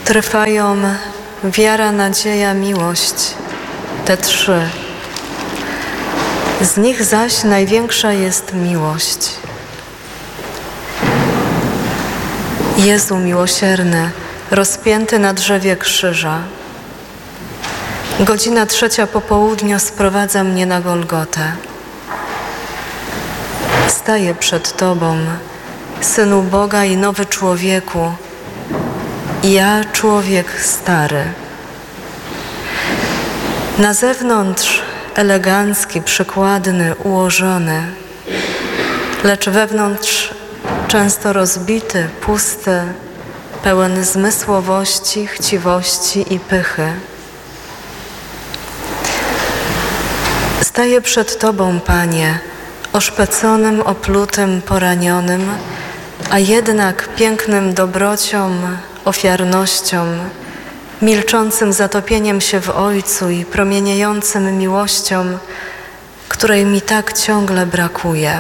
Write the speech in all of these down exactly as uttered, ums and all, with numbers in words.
Trwają wiara, nadzieja, miłość, te trzy. Z nich zaś największa jest miłość. Jezu miłosierny, rozpięty na drzewie krzyża, godzina trzecia po południu sprowadza mnie na Golgotę. Staję przed Tobą, Synu Boga i nowy człowieku, ja człowiek stary. Na zewnątrz elegancki, przykładny, ułożony, lecz wewnątrz często rozbity, pusty, pełen zmysłowości, chciwości i pychy. Staję przed Tobą, Panie, oszpeconym, oplutym, poranionym, a jednak pięknym dobrocią, ofiarnością, milczącym zatopieniem się w Ojcu i promieniejącym miłością, której mi tak ciągle brakuje.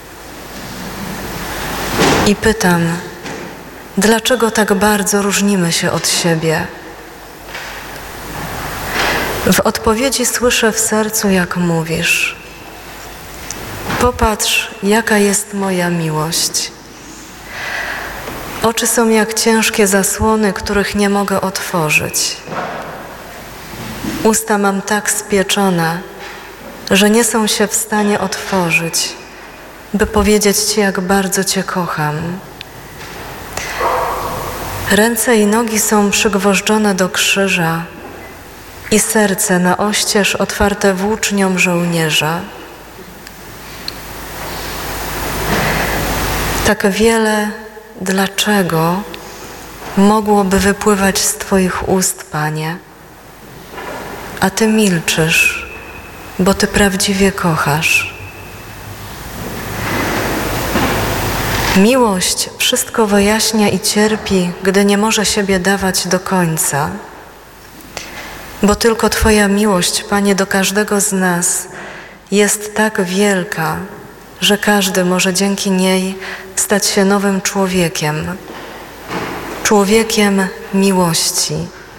I pytam, dlaczego tak bardzo różnimy się od siebie? W odpowiedzi słyszę w sercu, jak mówisz: popatrz, jaka jest moja miłość. Oczy są jak ciężkie zasłony, których nie mogę otworzyć. Usta mam tak spieczone, że nie są się w stanie otworzyć, by powiedzieć Ci, jak bardzo Cię kocham. Ręce i nogi są przygwożdżone do krzyża i serce na oścież otwarte włócznią żołnierza. Tak wiele dlaczego mogłoby wypływać z Twoich ust, Panie, a Ty milczysz, bo Ty prawdziwie kochasz. Miłość wszystko wyjaśnia i cierpi, gdy nie może siebie dawać do końca, bo tylko Twoja miłość, Panie, do każdego z nas jest tak wielka, że każdy może dzięki niej stać się nowym człowiekiem, człowiekiem miłości.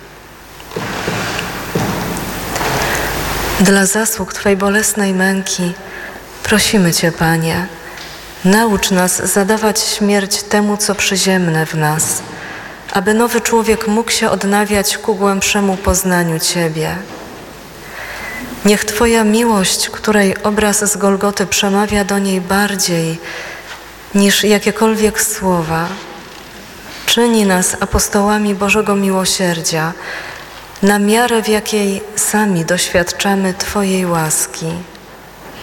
Dla zasług Twej bolesnej męki prosimy Cię, Panie, naucz nas zadawać śmierć temu, co przyziemne w nas, aby nowy człowiek mógł się odnawiać ku głębszemu poznaniu Ciebie. Niech Twoja miłość, której obraz z Golgoty przemawia do niej bardziej niż jakiekolwiek słowa, czyni nas apostołami Bożego miłosierdzia, na miarę, w jakiej sami doświadczamy Twojej łaski.